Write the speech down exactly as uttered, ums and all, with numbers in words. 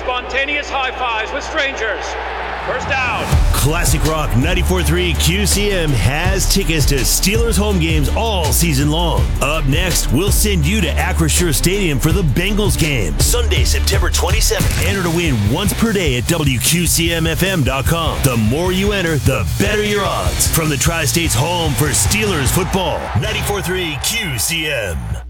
spontaneous high fives with strangers. First down. Classic Rock ninety-four point three Q C M has tickets to Steelers home games all season long. Up next, we'll send you to Acrisure Stadium for the Bengals game, Sunday, September twenty-seventh. Enter to win once per day at W Q C M F M dot com. The more you enter, the better your odds. From the Tri-State's home for Steelers football, ninety-four point three Q C M.